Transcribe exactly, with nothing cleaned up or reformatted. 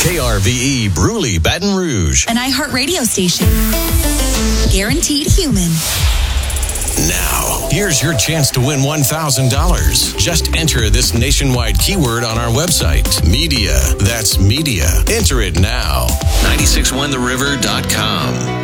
K R V E Bruley, Baton Rouge. An iHeartRadio station. Guaranteed human. Now, here's your chance to win one thousand dollars. Just enter this nationwide keyword on our website. Media. That's media. Enter it now. nine six one the river dot com.